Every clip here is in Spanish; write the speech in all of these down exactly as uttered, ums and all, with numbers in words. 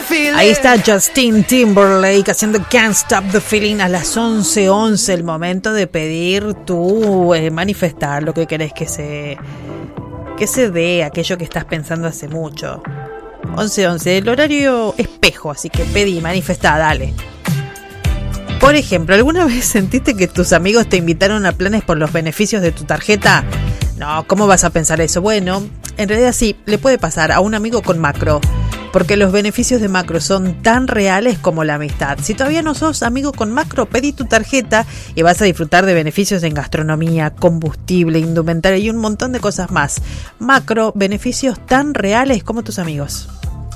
Ahí está Justin Timberlake haciendo Can't Stop the Feeling a las once once, el momento de pedir tú, eh, manifestar lo que querés que se, que se dé, aquello que estás pensando hace mucho. once once, el horario espejo, así que pedí, manifestá, dale. Por ejemplo, ¿alguna vez sentiste que tus amigos te invitaron a planes por los beneficios de tu tarjeta? No, ¿cómo vas a pensar eso? Bueno, en realidad sí, le puede pasar a un amigo con Macro, porque los beneficios de Macro son tan reales como la amistad. Si todavía no sos amigo con Macro, pedí tu tarjeta y vas a disfrutar de beneficios en gastronomía, combustible, indumentaria y un montón de cosas más. Macro, beneficios tan reales como tus amigos.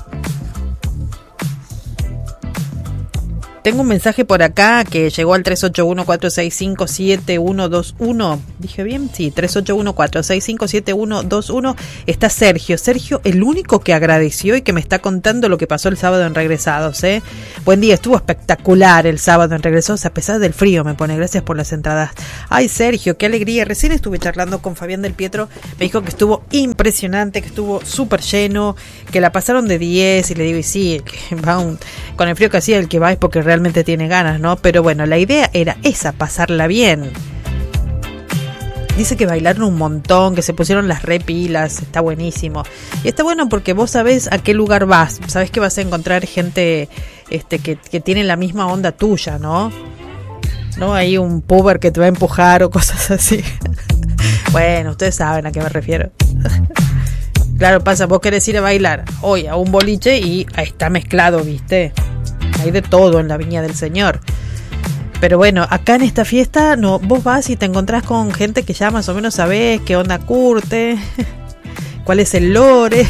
Tengo un mensaje por acá que llegó al tres ocho uno, cuatro seis cinco, siete uno dos uno. ¿Dije bien? Sí, tres ocho uno, cuatro seis cinco, siete uno dos uno. Está Sergio. Sergio, el único que agradeció y que me está contando lo que pasó el sábado en Regresados, ¿eh? Buen día, estuvo espectacular el sábado en Regresados, a pesar del frío, me pone. Gracias por las entradas. Ay, Sergio, qué alegría. Recién estuve charlando con Fabián del Pietro. Me dijo que estuvo impresionante, que estuvo súper lleno, que la pasaron de diez. Y le digo, y sí, que va un, con el frío que hacía, el que va es porque realmente tiene ganas, ¿no? Pero bueno, la idea era esa, pasarla bien. Dice que bailaron un montón, que se pusieron las repilas, está buenísimo. Y está bueno porque vos sabés a qué lugar vas, sabés que vas a encontrar gente este, que, que tiene la misma onda tuya, ¿no? No hay un puber que te va a empujar o cosas así. Bueno, ustedes saben a qué me refiero. Claro, pasa, vos querés ir a bailar hoy a un boliche y está mezclado, ¿viste? Hay de todo en la viña del Señor. Pero bueno, acá en esta fiesta no, vos vas y te encontrás con gente que ya más o menos sabés qué onda curte, cuál es el lore.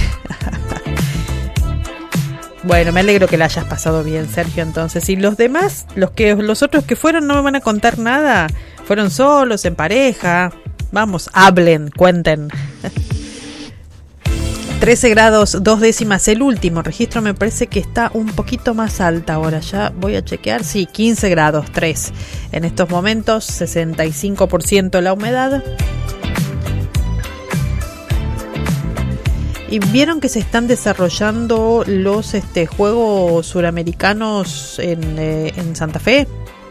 Bueno, me alegro que la hayas pasado bien, Sergio, entonces. Y los demás, los que los otros que fueron no me van a contar nada. Fueron solos, en pareja. Vamos, hablen, cuenten. trece grados, dos décimas, el último registro me parece que está un poquito más alta ahora, ya voy a chequear, sí, quince grados, tres en estos momentos, sesenta y cinco por ciento la humedad. Y vieron que se están desarrollando los este, Juegos Suramericanos en, eh, en Santa Fe.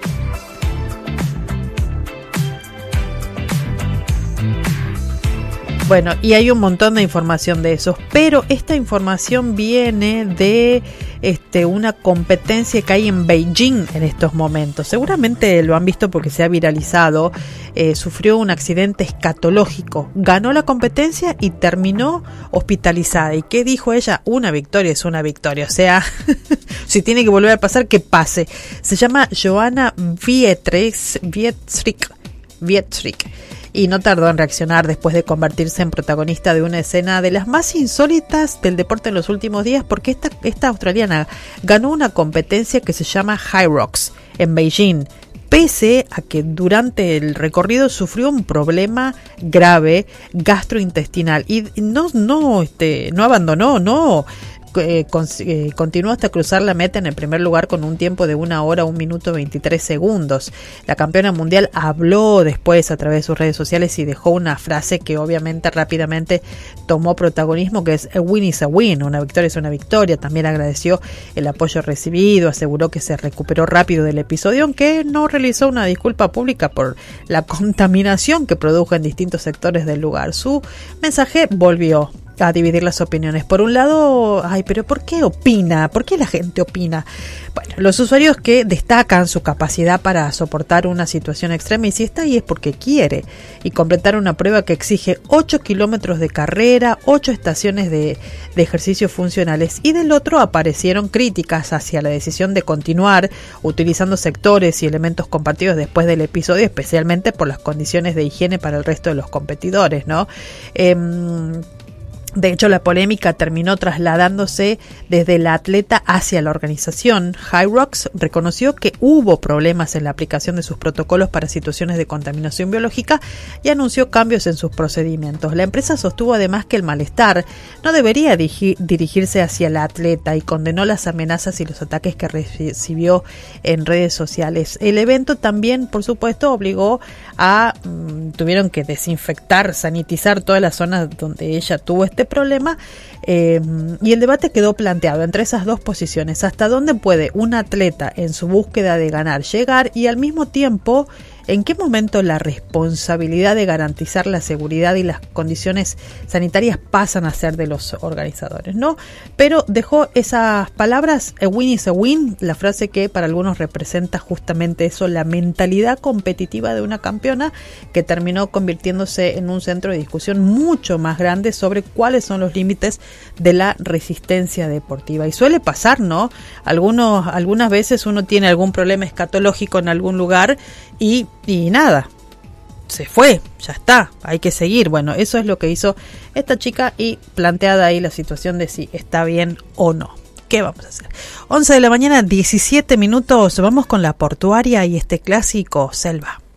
Bueno, y hay un montón de información de esos, pero esta información viene de este, una competencia que hay en Beijing en estos momentos. Seguramente lo han visto porque se ha viralizado. Eh, sufrió un accidente escatológico, ganó la competencia y terminó hospitalizada. ¿Y qué dijo ella? Una victoria es una victoria. O sea, si tiene que volver a pasar, que pase. Se llama Johanna Vietrix, Vietrix, Vietrix. Y no tardó en reaccionar después de convertirse en protagonista de una escena de las más insólitas del deporte en los últimos días, porque esta, esta australiana ganó una competencia que se llama High Rocks en Beijing, pese a que durante el recorrido sufrió un problema grave gastrointestinal y no, no, este, no abandonó, no. Eh, con, eh, continuó hasta cruzar la meta en el primer lugar con un tiempo de una hora, un minuto veintitrés segundos. La campeona mundial habló después a través de sus redes sociales y dejó una frase que obviamente rápidamente tomó protagonismo, que es a win is a win, una victoria es una victoria. También agradeció el apoyo recibido, aseguró que se recuperó rápido del episodio, aunque no realizó una disculpa pública por la contaminación que produjo en distintos sectores del lugar. Su mensaje volvió a dividir las opiniones. Por un lado, ay, pero ¿por qué opina? ¿Por qué la gente opina? Bueno, los usuarios que destacan su capacidad para soportar una situación extrema, y si está ahí es porque quiere, y completar una prueba que exige ocho kilómetros de carrera, ocho estaciones de, de ejercicios funcionales. Y del otro aparecieron críticas hacia la decisión de continuar utilizando sectores y elementos compartidos después del episodio, especialmente por las condiciones de higiene para el resto de los competidores, ¿no? Eh, De hecho, la polémica terminó trasladándose desde la atleta hacia la organización. High Rocks reconoció que hubo problemas en la aplicación de sus protocolos para situaciones de contaminación biológica y anunció cambios en sus procedimientos. La empresa sostuvo además que el malestar no debería dirigir, dirigirse hacia la atleta y condenó las amenazas y los ataques que recibió en redes sociales. El evento también, por supuesto, obligó a... Mmm, tuvieron que desinfectar, sanitizar todas las zonas donde ella tuvo esta este problema, eh, y el debate quedó planteado entre esas dos posiciones. ¿Hasta dónde puede un atleta en su búsqueda de ganar llegar? Y al mismo tiempo, ¿en qué momento la responsabilidad de garantizar la seguridad y las condiciones sanitarias pasan a ser de los organizadores, ¿no? Pero dejó esas palabras, a win is a win, la frase que para algunos representa justamente eso, la mentalidad competitiva de una campeona, que terminó convirtiéndose en un centro de discusión mucho más grande sobre cuáles son los límites de la resistencia deportiva. Y suele pasar, ¿no? Algunos, algunas veces uno tiene algún problema escatológico en algún lugar y Y nada, se fue, ya está, hay que seguir. Bueno, eso es lo que hizo esta chica y planteada ahí la situación de si está bien o no. ¿Qué vamos a hacer? once de la mañana, diecisiete minutos, vamos con la portuaria y este clásico Selva.